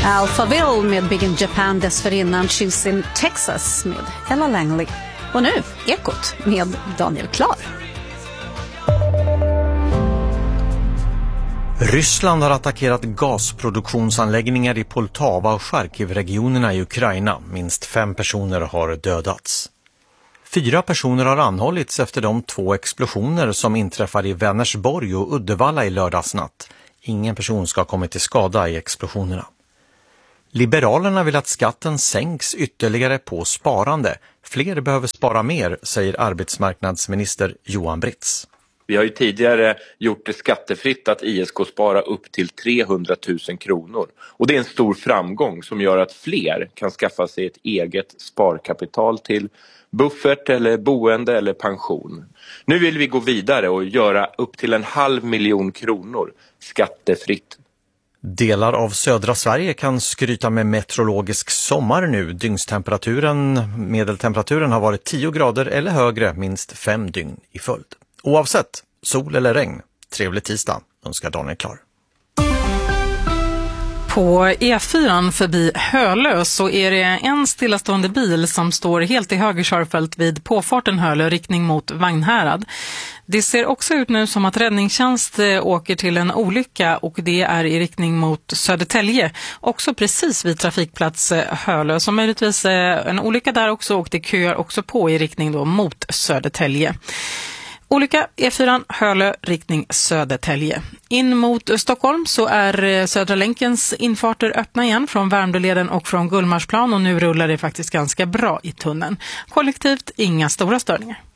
Alphaville med Big in Japan, dessförinnan Choose in Texas med Ella Langley. Och nu Ekot med Daniel Klar. Ryssland har attackerat gasproduktionsanläggningar i Poltava och Charkiv-regionerna i Ukraina. Minst 5 personer har dödats. 4 personer har anhållits efter de 2 explosioner som inträffade i Vänersborg och Uddevalla i lördagsnatt. Ingen person ska ha kommit till skada i explosionerna. Liberalerna vill att skatten sänks ytterligare på sparande. Fler behöver spara mer, säger arbetsmarknadsminister Johan Britz. Vi har ju tidigare gjort det skattefritt att ISK-spara upp till 300 000 kronor. Och det är en stor framgång som gör att fler kan skaffa sig ett eget sparkapital till buffert eller boende eller pension. Nu vill vi gå vidare och göra upp till 500 000 kronor skattefritt. Delar av södra Sverige kan skryta med meteorologisk sommar nu. Medeltemperaturen har varit 10 grader eller högre minst 5 dygn i följd. Oavsett sol eller regn, trevlig tisdag önskar Daniel Klar. På E4 förbi Hölö så är det en stillastående bil som står helt i höger körfält vid påfarten Hölö riktning mot Vagnhärad. Det ser också ut nu som att räddningstjänst åker till en olycka och det är i riktning mot Södertälje. Också precis vid trafikplats Hölö. Så möjligtvis en olycka där också och det köar också på i riktning då mot Södertälje. Olycka E4 Hölö riktning Södertälje. In mot Stockholm så är Södra länkens infarter öppna igen från Värmdöleden och från Gullmarsplan och nu rullar det faktiskt ganska bra i tunneln. Kollektivt inga stora störningar.